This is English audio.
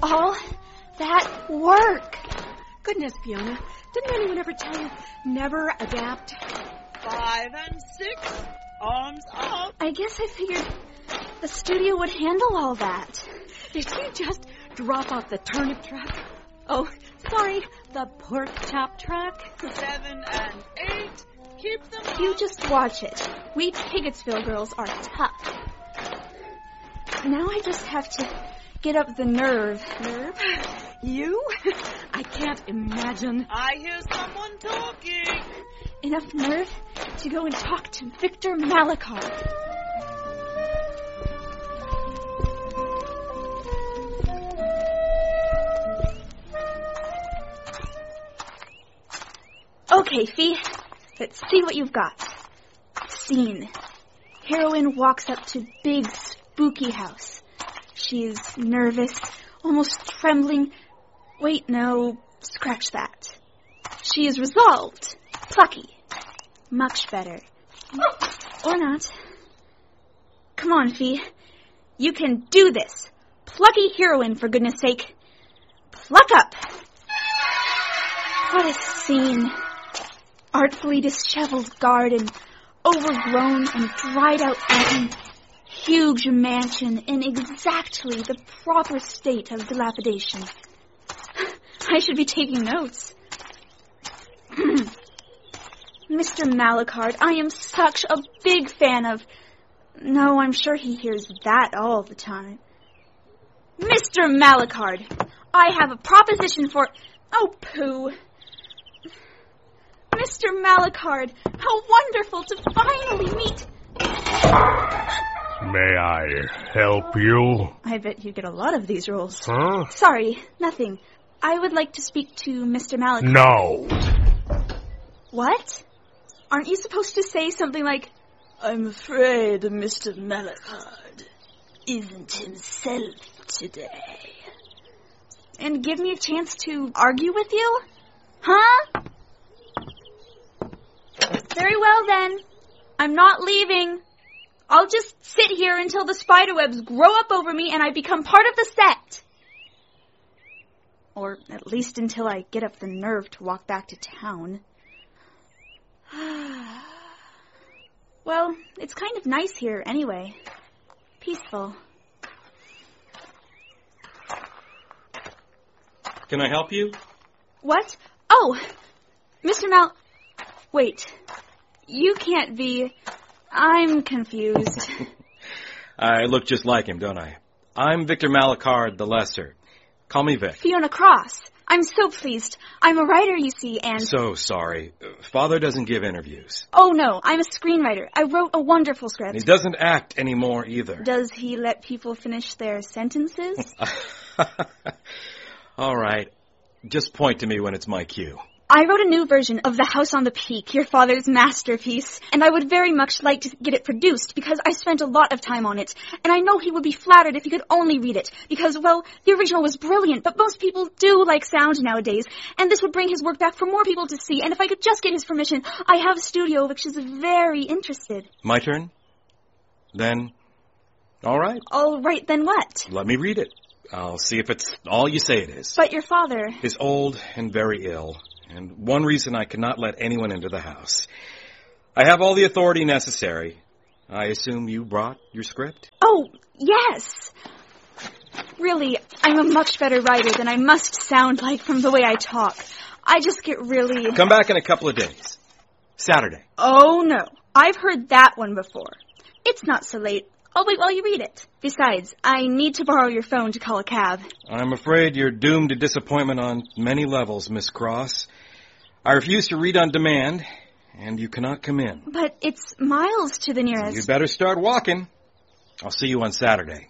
all that work? Goodness, Fiona, didn't anyone ever tell you never adapt? 5 and 6, arms up. I guess I figured the studio would handle all that. Did you just drop off the turnip truck? Oh, sorry, the pork chop truck. 7 and 8, keep them up. You just watch it. We Higginsville girls are tough. Now I just have to get up the nerve. Nerve? You? I can't imagine. I hear someone talking. Enough nerve to go and talk to Victor Malachard. Okay, Fee, let's see what you've got. Scene. Heroine walks up to big, spooky house. She's nervous, almost trembling. Wait, no, scratch that. She is resolved, plucky. Much better. Or not. Come on, Fee. You can do this. Plucky heroine, for goodness sake. Pluck up. What a scene. Artfully disheveled garden, overgrown and dried out garden, huge mansion in exactly the proper state of dilapidation. I should be taking notes. Mr. Malachard, I am such a big fan of... No, I'm sure he hears that all the time. Mr. Malachard, I have a proposition for... Oh, pooh. Mr. Malachard, how wonderful to finally meet... May I help you? I bet you get a lot of these roles. Huh? Sorry, nothing. I would like to speak to Mr. Malachard. No. What? Aren't you supposed to say something like, I'm afraid Mr. Malachard isn't himself today? And give me a chance to argue with you? Huh? Very well, then. I'm not leaving. I'll just sit here until the spiderwebs grow up over me and I become part of the set. Or at least until I get up the nerve to walk back to town. Well, it's kind of nice here anyway. Peaceful. Can I help you? What? Oh, Mr. Mal... Wait. You can't be... I'm confused. I look just like him, don't I? I'm Victor Malachard, the Lesser. Call me Vic. Fiona Cross. I'm so pleased. I'm a writer, you see, and... So sorry. Father doesn't give interviews. Oh, no. I'm a screenwriter. I wrote a wonderful script. He doesn't act anymore, either. Does he let people finish their sentences? All right. Just point to me when it's my cue. I wrote a new version of The House on the Peak, your father's masterpiece, and I would very much like to get it produced because I spent a lot of time on it, and I know he would be flattered if he could only read it because, well, the original was brilliant, but most people do like sound nowadays, and this would bring his work back for more people to see, and if I could just get his permission, I have a studio which is very interested. My turn? Then, all right. All right, then what? Let me read it. I'll see if it's all you say it is. But your father... is old and very ill. And one reason I cannot let anyone into the house. I have all the authority necessary. I assume you brought your script? Oh, yes. Really, I'm a much better writer than I must sound like from the way I talk. I just get really... Come back in a couple of days. Saturday. Oh, no. I've heard that one before. It's not so late. I'll wait while you read it. Besides, I need to borrow your phone to call a cab. I'm afraid you're doomed to disappointment on many levels, Miss Cross. I refuse to read on demand, and you cannot come in. But it's miles to the nearest. You'd better start walking. I'll see you on Saturday.